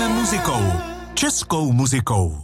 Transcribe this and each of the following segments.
muzikou. Českou muzikou.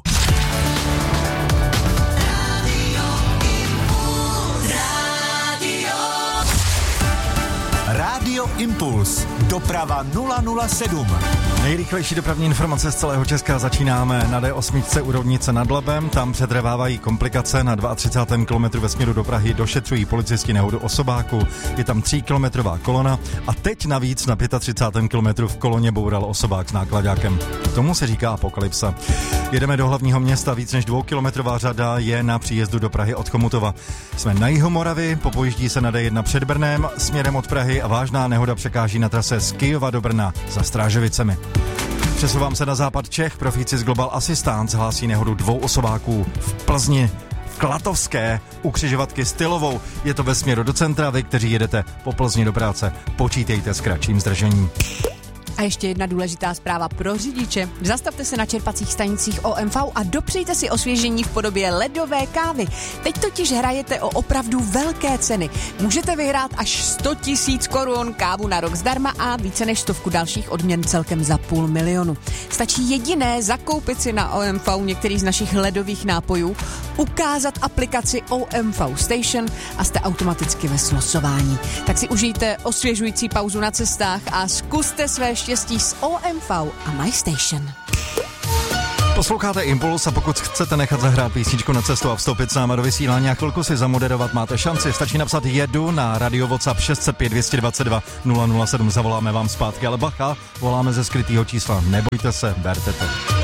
Rádio Impuls. Doprava 007. Nejrychlejší dopravní informace z celého Česka začínáme na D8 u Rovnice nad Labem. Tam přetrvávají komplikace. Na 32. kilometru ve směru do Prahy došetřují policisti nehodu osobáku. Je tam 3kilometrová kolona a teď navíc na 35. kilometru v koloně boural osobák s nákladákem. Tomu se říká apokalypsa. Jedeme do hlavního města, víc než 2kilometrová řada je na příjezdu do Prahy od Chomutova. Jsme na Jihomoravy, popojíždí se na D1 před Brnem směrem od Prahy a vážná nehoda překáží na trase z Kyjova do Brna za Strážovicemi. Přesouvám se na západ Čech, profíci z Global Assistance hlásí nehodu 2 osobáků v Plzni, v Klatovské, u křižovatky Stylovou. Je to ve směru do centra, vy, kteří jedete po Plzni do práce, počítejte s kratším zdržením. A ještě jedna důležitá zpráva pro řidiče. Zastavte se na čerpacích stanicích OMV a dopřejte si osvěžení v podobě ledové kávy. Teď totiž hrajete o opravdu velké ceny. Můžete vyhrát až 100 000 korun, kávu na rok zdarma a více než 100 dalších odměn celkem za 500 000. Stačí jediné zakoupit si na OMV některý z našich ledových nápojů, ukázat aplikaci OMV Station a jste automaticky ve slosování. Tak si užijte osvěžující pauzu na cestách a zkuste své štěstí s OMV a MyStation. Posloucháte Impuls a pokud chcete nechat zahrát písničku na cestu a vstoupit s náma do vysílání a chvilku si zamoderovat, máte šanci. Stačí napsat jedu na radio WhatsApp 605 222 007. Zavoláme vám zpátky, ale bacha, voláme ze skrytého čísla. Nebojte se, berte to.